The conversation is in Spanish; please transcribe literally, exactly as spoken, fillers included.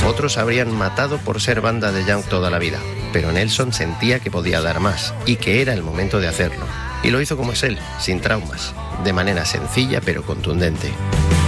Otros habrían matado por ser banda de Young toda la vida, pero Nelson sentía que podía dar más y que era el momento de hacerlo. Y lo hizo como es él, sin traumas, de manera sencilla pero contundente.